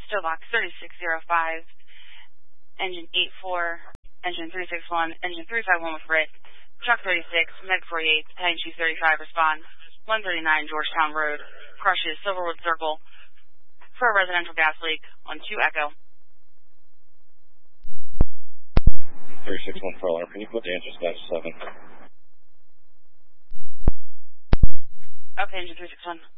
Stobox 3605, engine 84, engine 361, engine 351 with Rick, truck 36, Med 48, Battalion Chief 35, respond. 139 Georgetown Road, crushes Silverwood Circle for a residential gas leak on 2 Echo. 361 Furlong, can you put the engine status 7? Okay, engine 361.